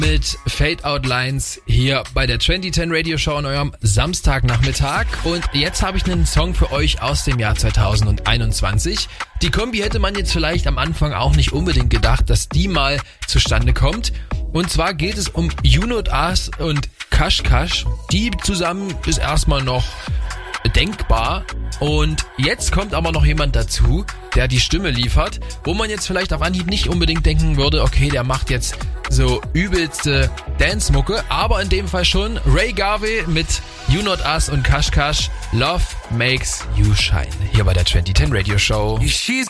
mit Fade Out Lines hier bei der 2010 Radio Show an eurem Samstagnachmittag. Und jetzt habe ich einen Song für euch aus dem Jahr 2021. Die Kombi hätte man jetzt vielleicht am Anfang auch nicht unbedingt gedacht, dass die mal zustande kommt. Und zwar geht es um You Not Us und Cash Cash. Die zusammen ist erstmal noch denkbar. Und jetzt kommt aber noch jemand dazu, der die Stimme liefert, wo man jetzt vielleicht auf Anhieb nicht unbedingt denken würde, okay, der macht jetzt so übelste Dance-Mucke, aber in dem Fall schon Ray Garvey mit You Not Us und Cash Cash, Love Makes You Shine, hier bei der 2010 Radio Show. She's